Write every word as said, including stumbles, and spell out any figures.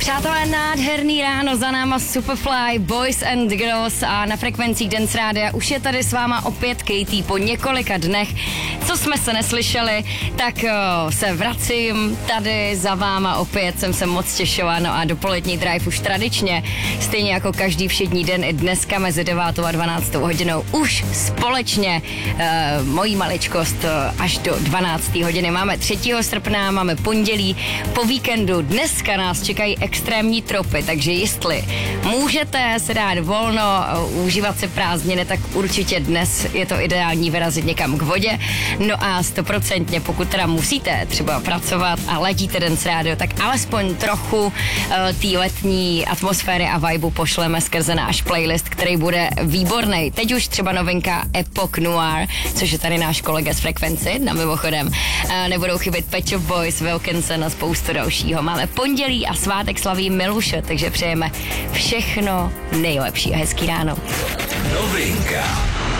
Přátelé, nádherný ráno, za náma Superfly, Boys and Girls a na frekvencích Dance Rádia už je tady s váma opět Katie po několika dnech. Co jsme se neslyšeli, tak o, se vracím tady za váma opět, jsem se moc těšila, no a dopolední drive už tradičně, stejně jako každý všední den i dneska mezi devátou a dvanáctou hodinou už společně e, mojí maličkost až do dvanácté hodiny. Máme třetího srpna, máme pondělí, po víkendu dneska nás čekají extrémní tropy, takže jestli můžete se dát volno, užívat si prázdniny, tak určitě dnes je to ideální vyrazit někam k vodě. No a stoprocentně, pokud teda musíte třeba pracovat a ledíte Dance Radio, tak alespoň trochu uh, té letní atmosféry a vibu pošleme skrze náš playlist, který bude výborný. Teď už třeba novinka Epoch Noir, což je tady náš kolega z Frekvenci, na mimochodem. Uh, nebudou chybět Pet Shop Boys, Wilkinson a spoustu dalšího. Máme pondělí a svátek slaví Miluše, takže přejeme všechno nejlepší a hezký ráno. Novinka.